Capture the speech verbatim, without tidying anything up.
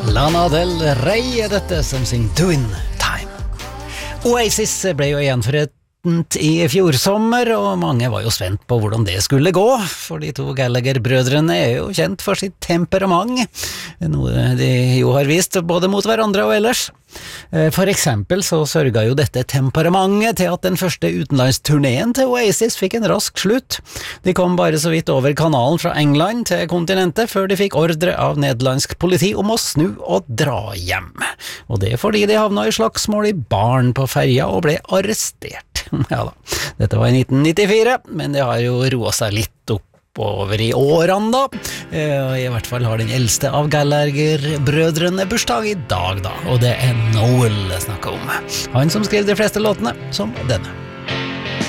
Lana Del Rey er dette som synger Doing Time. Oasis ble jo gjenforent i fjor sommer, og mange var jo spent på hvordan det skulle gå, for de to Gallagher-brødrene er jo kjent for sitt temperament, noe de jo har vist både mot hverandre og ellers. For eksempel så sørget jo dette temperamentet til at den første utenlandsturneen til Oasis fikk en rask slutt. De kom bare så vidt over kanalen fra England til kontinentet før de fikk ordre av nederlandsk politi om å snu og dra hjem. Og det fordi de havna i slagsmål i baren på ferja og ble arrestert. Ja da, dette var i nitten nittifire, men det har jo roet seg litt opp over i årene da. I hvert fall har den eldste av Gallagher-brødrene bursdag i dag da, og det er Noel jeg snakker om. Han som skrev de fleste låtene, som denne.